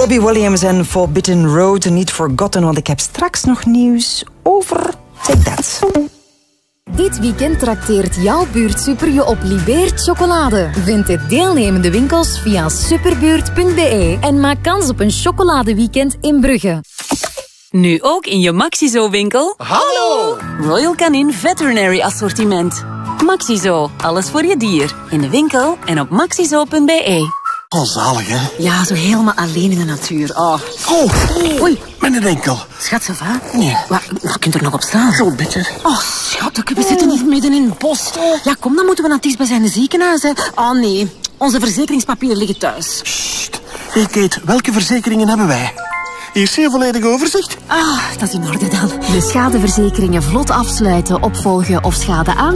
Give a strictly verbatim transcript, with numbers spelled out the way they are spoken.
Robbie Williams en Forbidden Road, Niet Forgotten, want ik heb straks nog nieuws over Take That. Dit weekend trakteert jouw buurtsuper je op Libeert chocolade. Vind de deelnemende winkels via superbuurt punt b e en maak kans op een chocoladeweekend in Brugge. Nu ook in je Maxizo-winkel. Hallo! Royal Canin Veterinary Assortiment. Maxizo, alles voor je dier. In de winkel en op maxizo punt b e. Oh, zalig, hè? Ja, zo helemaal alleen in de natuur. Oh, Oh, oei. mijn enkel. Schat, ça va? Nee. Waar, je kunt er nog op staan. Zo bitter. Oh, schat, we zitten niet midden in het bos. Ja, kom, dan moeten we naar het dichtstbijzijnde ziekenhuis. Hè. Oh, nee. Onze verzekeringspapieren liggen thuis. Sst. Hey, Kate, welke verzekeringen hebben wij? Hier is een volledig overzicht. Ah, dat is in orde dan. De schadeverzekeringen vlot afsluiten, opvolgen of schade aan